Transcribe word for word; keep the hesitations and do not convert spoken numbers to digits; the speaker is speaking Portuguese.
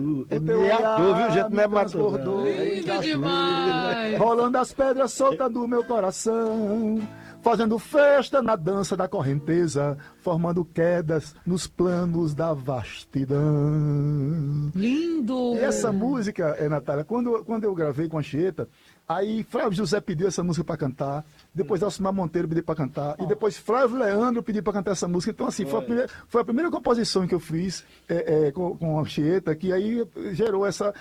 É me ator, viu, gente? Não é mais corredor. Lindo demais. Rolando as pedras soltas do meu coração, fazendo festa na dança da correnteza, formando quedas nos planos da vastidão. Lindo. E essa música, é, Natália, quando, quando eu gravei com a Anchieta, aí Flávio José pediu essa música para cantar, depois Alcimar Monteiro pediu para cantar, e depois Flávio Leandro pediu para cantar essa música. Então, assim, foi a primeira, foi a primeira composição que eu fiz é, é, com, com a Anchieta, que aí gerou essa,